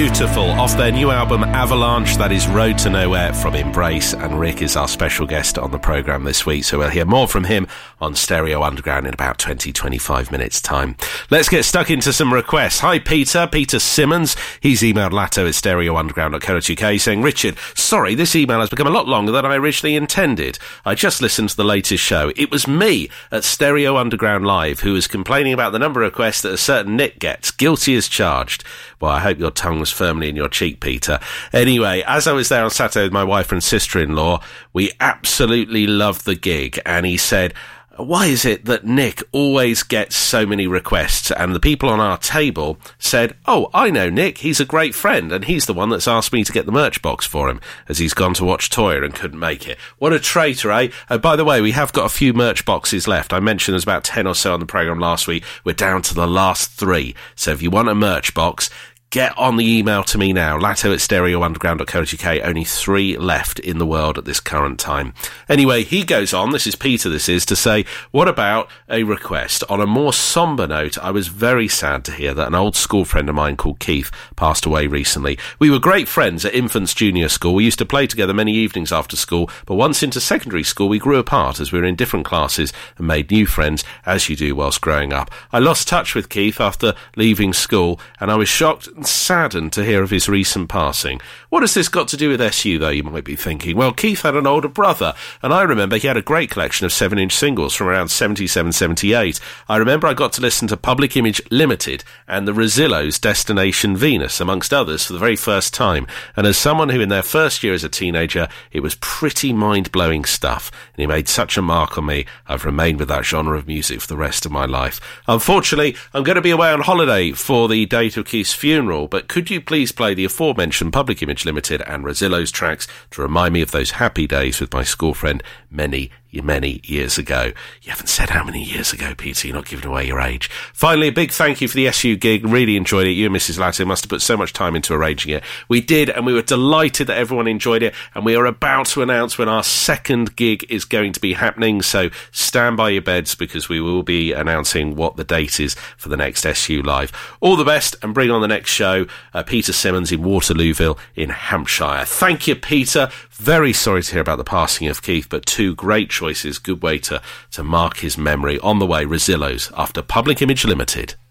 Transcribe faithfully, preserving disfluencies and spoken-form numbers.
beautiful. Off their new album Avalanche, that is Road to Nowhere from Embrace, and Rick is our special guest on the programme this week, so we'll hear more from him on Stereo Underground in about twenty to twenty-five minutes time. Let's get stuck into some requests. Hi Peter, Peter Simmons, he's emailed Latto at stereo underground dot co dot uk saying, Richard, sorry, this email has become a lot longer than I originally intended. I just listened to the latest show. It was me at Stereo Underground Live who was complaining about the number of requests that a certain Nick gets. Guilty as charged. Well, I hope your tongue was firmly in your cheek, Peter. Anyway, as I was there on Saturday with my wife and sister-in-law, we absolutely loved the gig, and he said, why is it that Nick always gets so many requests? And the people on our table said, oh, I know Nick, he's a great friend, and he's the one that's asked me to get the merch box for him, as he's gone to watch Toyah and couldn't make it. What a traitor, eh? Oh, by the way, we have got a few merch boxes left. I mentioned there's about ten or so on the programme last week. We're down to the last three. So if you want a merch box, get on the email to me now, latto at stereo underground dot co dot uk. Only three left in the world at this current time. Anyway, he goes on, this is Peter this is, to say, what about a request? On a more sombre note, I was very sad to hear that an old school friend of mine called Keith passed away recently. We were great friends at Infants Junior School. We used to play together many evenings after school, but once into secondary school we grew apart as we were in different classes and made new friends, as you do whilst growing up. I lost touch with Keith after leaving school, and I was shocked and saddened to hear of his recent passing. What has this got to do with S U, though, you might be thinking? Well, Keith had an older brother, and I remember he had a great collection of seven-inch singles from around seventy-seven, seventy-eight. I remember I got to listen to Public Image Limited and the Rosillos' Destination Venus, amongst others, for the very first time. And as someone who in their first year as a teenager, it was pretty mind-blowing stuff, and he made such a mark on me, I've remained with that genre of music for the rest of my life. Unfortunately, I'm going to be away on holiday for the date of Keith's funeral, but could you please play the aforementioned Public Image Limited and Rosillo's tracks to remind me of those happy days with my school friend many, many years ago? You haven't said how many years ago, Peter. You're not giving away your age. Finally, a big thank you for the S U gig. Really enjoyed it. You and Missus Latto must have put so much time into arranging it. We did, and we were delighted that everyone enjoyed it, and we are about to announce when our second gig is going to be happening, so stand by your beds because we will be announcing what the date is for the next S U Live. All the best, and bring on the next show, uh, Peter Simmons in Waterlooville in Hampshire. Thank you, Peter. Very sorry to hear about the passing of Keith, but two great choices. Good way to, to mark his memory. On the way, Rosillos after Public Image Limited.